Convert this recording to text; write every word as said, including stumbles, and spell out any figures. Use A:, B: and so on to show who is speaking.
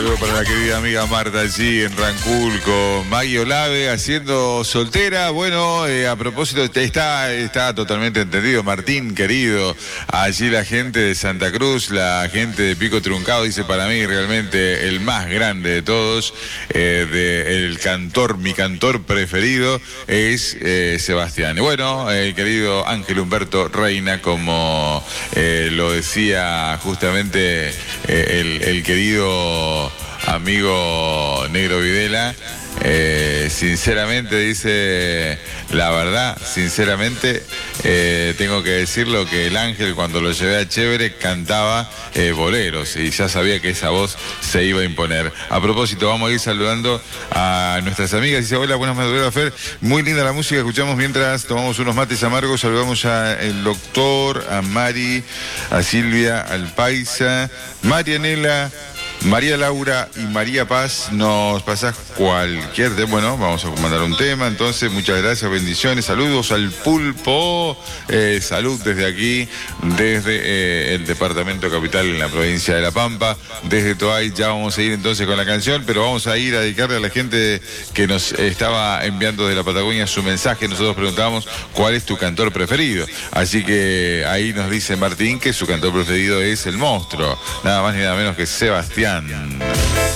A: saludo para la querida amiga Marta allí en Rancul con Maggie Olave haciendo soltera. Bueno, eh, a propósito, está, está totalmente entendido. Martín, querido, allí la gente de Santa Cruz, la gente de Pico Truncado, dice para mí realmente el más grande de todos, eh, de, el cantor, mi cantor preferido es eh, Sebastián. Y bueno, el querido Ángel Humberto Reina, como eh, lo decía justamente eh, el, el querido amigo Negro Videla, eh, sinceramente dice, la verdad, sinceramente eh, tengo que decirlo que el Ángel cuando lo llevé a Chévere cantaba eh, boleros y ya sabía que esa voz se iba a imponer. A propósito, vamos a ir saludando a nuestras amigas. Dice, hola, buenas madrugadas, Fer. Muy linda la música, escuchamos mientras tomamos unos mates amargos. Saludamos al doctor, a Mari, a Silvia, al Paisa, Marianela, María Laura y María Paz. Nos pasás cualquier tema. Bueno, vamos a mandar un tema. Entonces, muchas gracias, bendiciones, saludos al Pulpo. Eh, salud desde aquí, desde eh, el departamento capital en la provincia de La Pampa. Desde Toay ya vamos a ir entonces con la canción, pero vamos a ir a dedicarle a la gente que nos estaba enviando desde la Patagonia su mensaje. Nosotros preguntábamos cuál es tu cantor preferido. Así que ahí nos dice Martín que su cantor preferido es El Monstruo. Nada más ni nada menos que Sebastián.